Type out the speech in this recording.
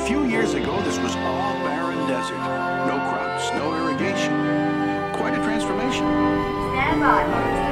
few years ago, this was all barren desert. No crops, no irrigation. Quite a transformation. Stand by.